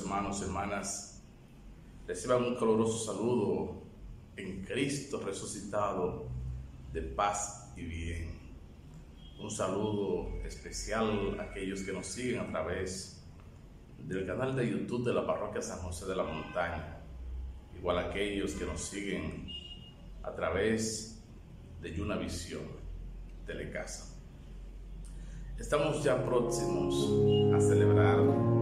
hermanos y hermanas, reciban un caluroso saludo en Cristo resucitado de paz y bien. Un saludo especial a aquellos que nos siguen a través del canal de YouTube de la Parroquia San José de la Montaña, igual a aquellos que nos siguen a través de Yuna Visión, Telecasa. Estamos ya próximos a celebrar